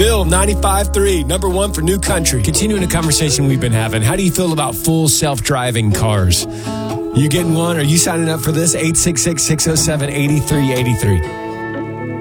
Bill, 95.3, number one for New Country. Continuing a conversation we've been having, how do you feel about full self-driving cars? You getting one? Are you signing up for this? 866-607-8383.